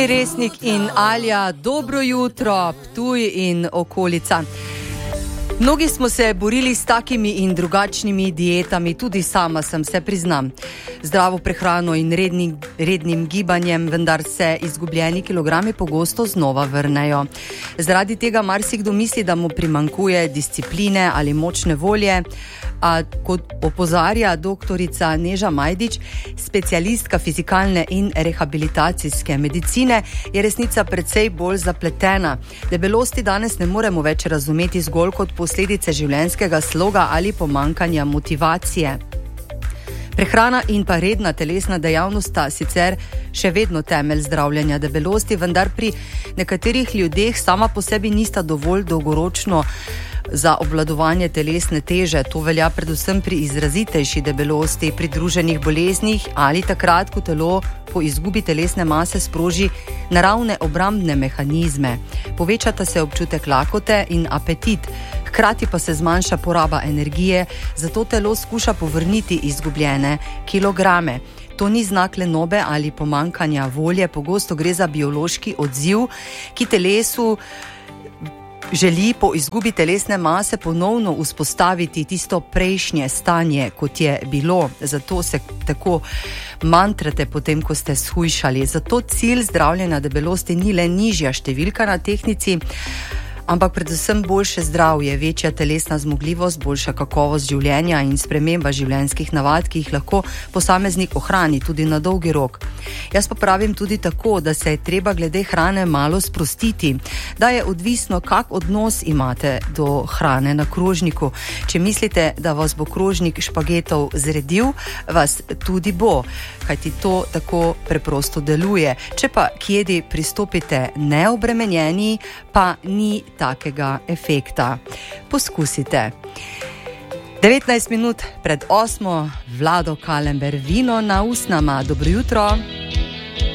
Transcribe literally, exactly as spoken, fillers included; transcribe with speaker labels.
Speaker 1: Vili Resnik in Alja, dobro jutro, Ptuj in okolica. Mnogi smo se borili s takimi in drugačnimi dietami, tudi sama sem, se priznam. Zdravo prehrano in redni, rednim gibanjem, vendar se izgubljeni kilogrami pogosto znova vrnejo. Zaradi tega marsikdo misli, da mu primanjkuje discipline ali močne volje, a kot opozarja doktorica Neža Majdič, specialistka fizikalne in rehabilitacijske medicine, je resnica precej bolj zapletena. Debelosti danes ne moremo več razumeti zgolj kot posledice življenjskega sloga ali pomanjkanja motivacije. Prehrana in pa redna telesna dejavnost sta sicer še vedno temelj zdravljenja debelosti, vendar pri nekaterih ljudeh sama po sebi nista dovolj dolgoročno za obvladovanje telesne teže. To velja predvsem pri izrazitejši debelosti, pri druženih boleznih ali takrat, ko telo po izgubi telesne mase sproži naravne obrambne mehanizme. Povečata se občutek lakote in apetit, hkrati pa se zmanjša poraba energije, zato telo skuša povrniti izgubljene kilograme. To ni znak lenobe ali pomanjkanja volje, pogosto gre za biološki odziv, ki telesu želi po izgubi telesne mase ponovno vzpostaviti tisto prejšnje stanje, kot je bilo. Zato se tako mantrate potem, ko ste shujšali. Zato cilj zdravljenja debelosti ni le nižja številka na tehtnici, ampak predvsem boljše zdravje, večja telesna zmogljivost, boljša kakovost življenja in sprememba življenjskih navad, ki jih lahko posameznik ohrani tudi na dolgi rok. Jaz pa pravim tudi tako, da se je treba glede hrane malo sprostiti, da je odvisno, kak odnos imate do hrane na krožniku. Če mislite, da vas bo krožnik špagetov zredil, vas tudi bo, kajti to tako preprosto deluje. Če pa k jedi pristopite neobremenjeni, pa ni takega efekta. Poskusite. devetnajst minut pred osmo, Vlado Kalember, Vino na usnama. Dobro jutro.